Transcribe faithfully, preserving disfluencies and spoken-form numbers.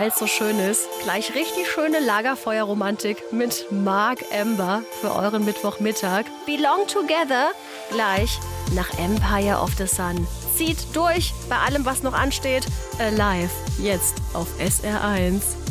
weil es so schön ist. Gleich richtig schöne Lagerfeuerromantik mit Mark Ember für euren Mittwochmittag. Belong Together gleich nach Empire of the Sun. Zieht durch bei allem, was noch ansteht. Alive, jetzt auf S R eins.